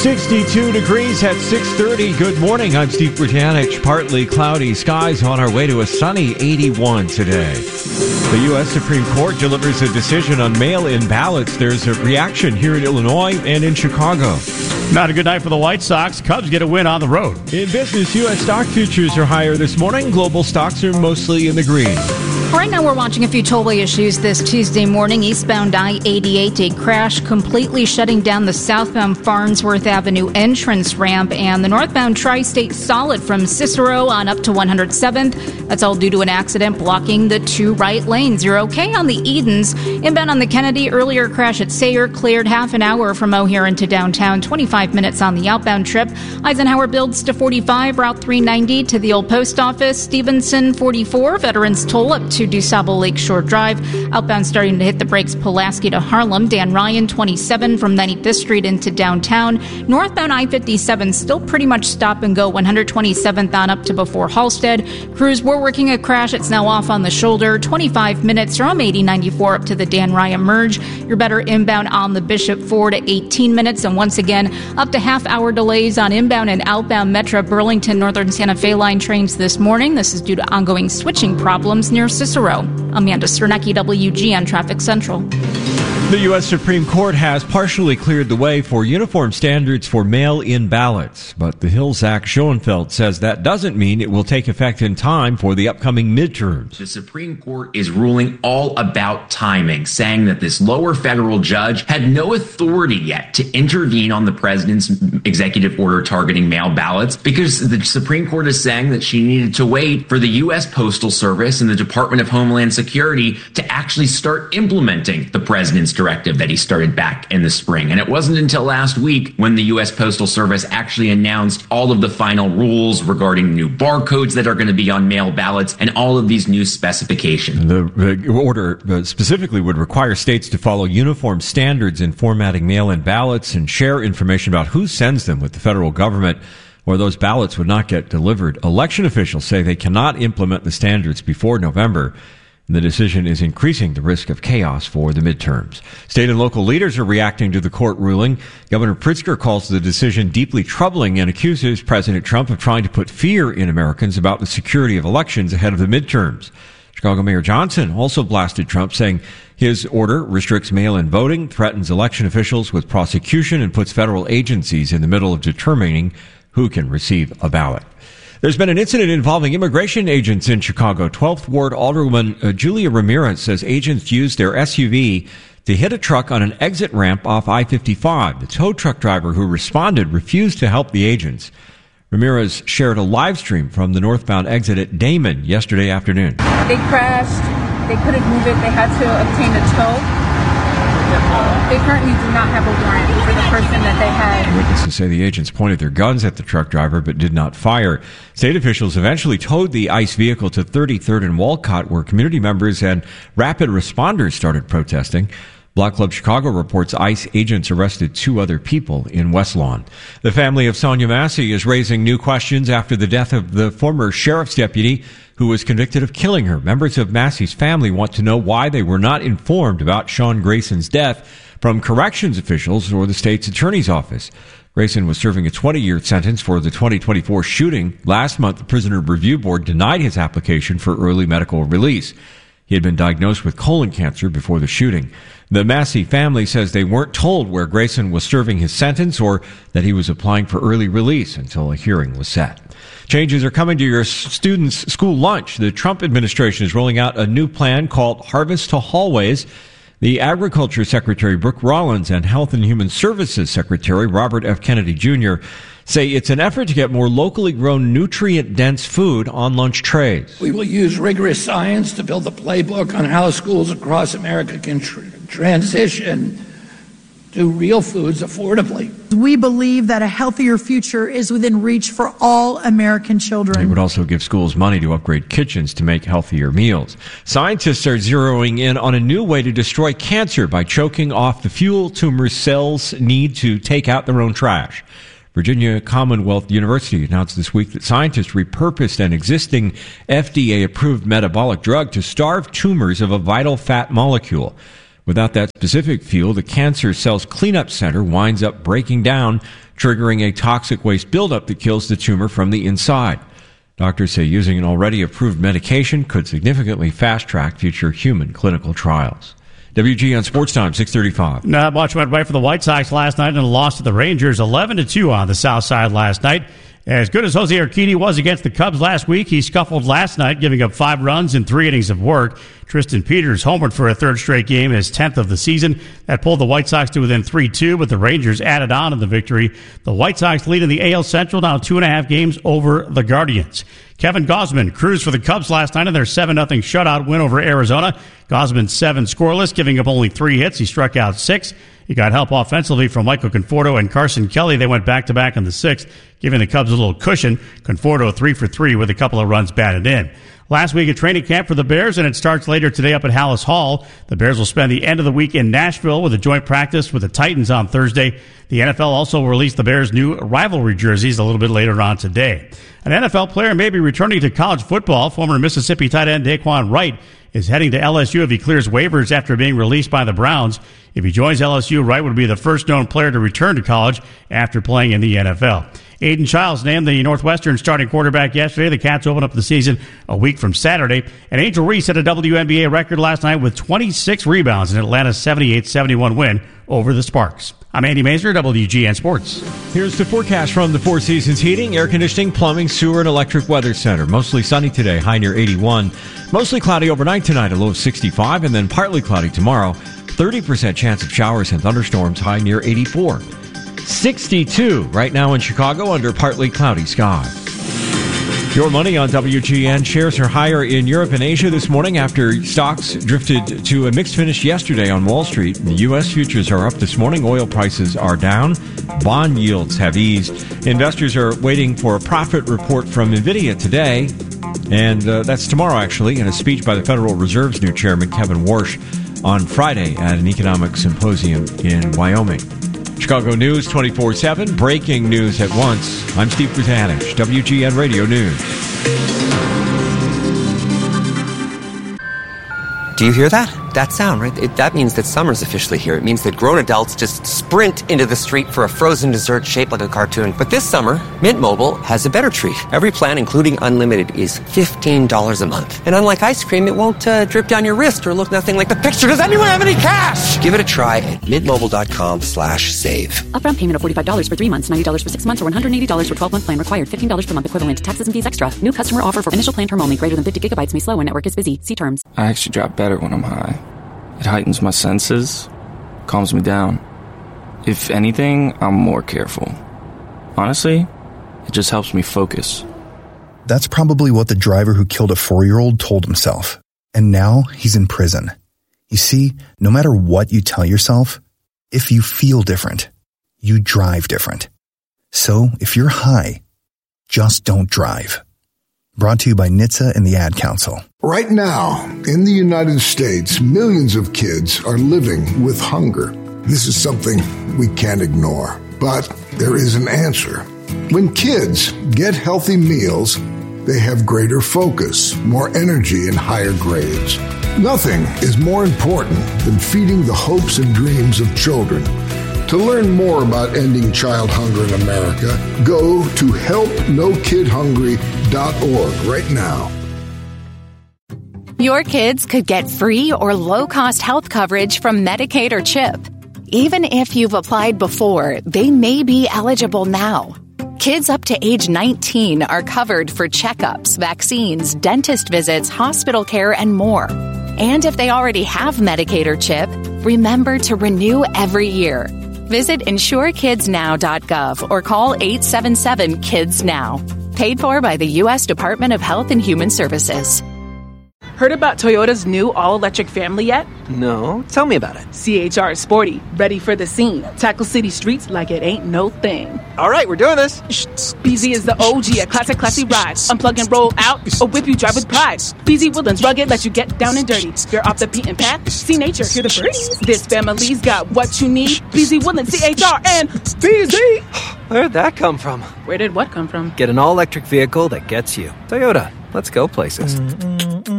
62 degrees at 6:30. Good morning. I'm Steve Britanich. Partly cloudy skies on our way to a sunny 81 today. The U.S. Supreme Court delivers a decision on mail-in ballots. There's a reaction here in Illinois and in Chicago. Not a good night for the White Sox. Cubs get a win on the road. In business, U.S. stock futures are higher this morning. Global stocks are mostly in the green. Right now we're watching a few tollway issues this Tuesday morning. Eastbound I-88, a crash completely shutting down the southbound Farnsworth Avenue entrance ramp, and the northbound Tri-State solid from Cicero on up to 107th. That's all due to an accident blocking the two right lanes. You're okay on the Edens. Inbound on the Kennedy, earlier crash at Sayre cleared half an hour from O'Hare into downtown, 25 minutes on the outbound trip. Eisenhower builds to 45, Route 390 to the old post office. Stevenson 44, Veterans toll up to DuSable Lakeshore Drive. Outbound starting to hit the brakes, Pulaski to Harlem. Dan Ryan 27 from 95th Street into downtown. Northbound I-57 still pretty much stop and go, 127th on up to before Halstead. Crews were working a crash. It's now off on the shoulder. 25 minutes from 8094 up to the Dan Ryan merge. You're better inbound on the Bishop Ford at 18 minutes. And once again, up to half-hour delays on inbound and outbound Metro Burlington Northern Santa Fe line trains this morning. This is due to ongoing switching problems near Cicero. Amanda Sternecki, WGN Traffic Central. The U.S. Supreme Court has partially cleared the way for uniform standards for mail-in ballots, but the Hill Zach Schoenfeld says that doesn't mean it will take effect in time for the upcoming midterms. The Supreme Court is ruling all about timing, saying that this lower federal judge had no authority yet to intervene on the president's executive order targeting mail ballots, because the Supreme Court is saying that she needed to wait for the U.S. Postal Service and the Department of Homeland Security to actually start implementing the president's directive that he started back in the spring. And it wasn't until last week when the U.S. Postal Service actually announced all of the final rules regarding new barcodes that are going to be on mail ballots and all of these new specifications. The order specifically would require states to follow uniform standards in formatting mail-in ballots and share information about who sends them with the federal government, or those ballots would not get delivered. Election officials say they cannot implement the standards before November. The decision is increasing the risk of chaos for the midterms. State and local leaders are reacting to the court ruling. Governor Pritzker calls the decision deeply troubling and accuses President Trump of trying to put fear in Americans about the security of elections ahead of the midterms. Chicago Mayor Johnson also blasted Trump, saying his order restricts mail-in voting, threatens election officials with prosecution, and puts federal agencies in the middle of determining who can receive a ballot. There's been an incident involving immigration agents in Chicago. 12th Ward Alderwoman Julia Ramirez says agents used their SUV to hit a truck on an exit ramp off I-55. The tow truck driver who responded refused to help the agents. Ramirez shared a live stream from the northbound exit at Damon yesterday afternoon. They crashed. They couldn't move it. They had to obtain a tow. They currently do not have a warrant for the person that they had. Witnesses say the agents pointed their guns at the truck driver but did not fire. State officials eventually towed the ICE vehicle to 33rd and Walcott, where community members and rapid responders started protesting. Block Club Chicago reports ICE agents arrested 2 other people in West Lawn. The family of Sonia Massey is raising new questions after the death of the former sheriff's deputy who was convicted of killing her. Members of Massey's family want to know why they were not informed about Sean Grayson's death from corrections officials or the state's attorney's office. Grayson was serving a 20-year sentence for the 2024 shooting. Last month, the Prisoner Review Board denied his application for early medical release. He had been diagnosed with colon cancer before the shooting. The Massey family says they weren't told where Grayson was serving his sentence or that he was applying for early release until a hearing was set. Changes are coming to your students' school lunch. The Trump administration is rolling out a new plan called Harvest to Hallways. The Agriculture Secretary, Brooke Rollins, and Health and Human Services Secretary, Robert F. Kennedy Jr., say it's an effort to get more locally grown, nutrient-dense food on lunch trays. We will use rigorous science to build a playbook on how schools across America can transition to real foods affordably. We believe that a healthier future is within reach for all American children. It would also give schools money to upgrade kitchens to make healthier meals. Scientists are zeroing in on a new way to destroy cancer by choking off the fuel tumor cells need to take out their own trash. Virginia Commonwealth University announced this week that scientists repurposed an existing FDA-approved metabolic drug to starve tumors of a vital fat molecule. Without that specific fuel, the Cancer Cells Cleanup Center winds up breaking down, triggering a toxic waste buildup that kills the tumor from the inside. Doctors say using an already approved medication could significantly fast-track future human clinical trials. WGN Sports Time, 6:35. Not much went right for the White Sox last night in a loss to the Rangers, 11-2 on the South Side last night. As good as Jose Urquidy was against the Cubs last week, he scuffled last night, giving up 5 runs in 3 innings of work. Tristan Peters homered for a third straight game, his 10th of the season. That pulled the White Sox to within 3-2, but the Rangers added on in the victory. The White Sox lead in the AL Central, now 2.5 games over the Guardians. Kevin Gausman cruised for the Cubs last night in their 7-0 shutout win over Arizona. Gausman 7 scoreless, giving up only 3 hits. He struck out 6. He got help offensively from Michael Conforto and Carson Kelly. They went back-to-back in the 6th, giving the Cubs a little cushion. Conforto 3 for 3 with a couple of runs batted in. Last week, a training camp for the Bears, and it starts later today up at Hallis Hall. The Bears will spend the end of the week in Nashville with a joint practice with the Titans on Thursday. The NFL also will release the Bears' new rivalry jerseys a little bit later on today. An NFL player may be returning to college football. Former Mississippi tight end Daquan Wright is heading to LSU if he clears waivers after being released by the Browns. If he joins LSU, Wright would be the first known player to return to college after playing in the NFL. Aiden Childs named the Northwestern starting quarterback yesterday. The Cats open up the season a week from Saturday. And Angel Reese set a WNBA record last night with 26 rebounds in Atlanta's 78-71 win over the Sparks. I'm Andy Mazur, WGN Sports. Here's the forecast from the Four Seasons Heating, Air Conditioning, Plumbing, Sewer, and Electric Weather Center. Mostly sunny today, high near 81. Mostly cloudy overnight tonight, a low of 65, and then partly cloudy tomorrow. 30% chance of showers and thunderstorms, high near 84. 62 right now in Chicago under partly cloudy skies. Your money on WGN. Shares are higher in Europe and Asia this morning after stocks drifted to a mixed finish yesterday on Wall Street. The U.S. futures are up this morning. Oil prices are down. Bond yields have eased. Investors are waiting for a profit report from NVIDIA today. And that's tomorrow, actually, in a speech by the Federal Reserve's new chairman, Kevin Warsh, on Friday at an economic symposium in Wyoming. Chicago News 24/7, breaking news at once. I'm Steve Krutanich, WGN Radio News. Do you hear that? That sound, right? That means that summer's officially here. It means that grown adults just sprint into the street for a frozen dessert shaped like a cartoon. But this summer, Mint Mobile has a better treat. Every plan, including unlimited, is $15 a month. And unlike ice cream, it won't drip down your wrist or look nothing like the picture. Does anyone have any cash? Give it a try at mintmobile.com/save. Upfront payment of $45 for 3 months, $90 for 6 months, or $180 for 12-month plan required. $15 per month equivalent. Taxes and fees extra. New customer offer for initial plan term only. Greater than 50 gigabytes may slow when network is busy. See terms. I actually drop better when I'm high. It heightens my senses, calms me down. If anything, I'm more careful. Honestly, it just helps me focus. That's probably what the driver who killed a 4-year-old told himself. And now he's in prison. You see, no matter what you tell yourself, if you feel different, you drive different. So if you're high, just don't drive. Brought to you by NHTSA and the Ad Council. Right now, in the United States, millions of kids are living with hunger. This is something we can't ignore, but there is an answer. When kids get healthy meals, they have greater focus, more energy, and higher grades. Nothing is more important than feeding the hopes and dreams of children. To learn more about ending child hunger in America, go to helpnokidhungry.org right now. Your kids could get free or low-cost health coverage from Medicaid or CHIP. Even if you've applied before, they may be eligible now. Kids up to age 19 are covered for checkups, vaccines, dentist visits, hospital care, and more. And if they already have Medicaid or CHIP, remember to renew every year. Visit insurekidsnow.gov or call 877-KIDS-NOW. Paid for by the U.S. Department of Health and Human Services. Heard about Toyota's new all-electric family yet? No, tell me about it. CHR is sporty, ready for the scene. Tackle city streets like it ain't no thing. All right, we're doing this. BZ is the OG, a classy ride. Unplug and roll out, or whip you drive with pride. BZ Woodlands rugged, let you get down and dirty. You're off the beaten path, see nature, hear the birds. This family's got what you need. BZ Woodlands, CHR, and BZ. Where'd that come from? Where did what come from? Get an all-electric vehicle that gets you. Toyota, let's go places.